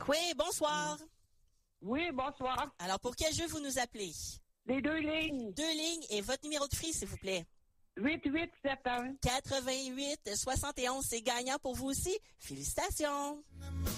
Oui, bonsoir. Oui, bonsoir. Alors, pour quel jeu vous nous appelez? Les 2 lignes. 2 lignes et votre numéro de free, s'il vous plaît. 8871. 88 71, c'est gagnant pour vous aussi. Félicitations.